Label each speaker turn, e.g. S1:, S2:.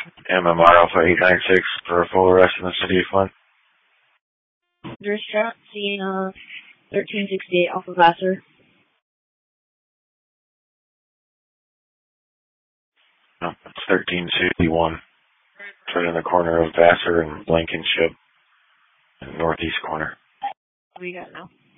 S1: MMR Alpha 896 for a full arrest in the city of Flint.
S2: Dispatch, seeing 1368 Alpha Vassar.
S1: No, it's 1361. It's right in the corner of Vassar and Blankenship, in the northeast corner.
S2: What do you got now?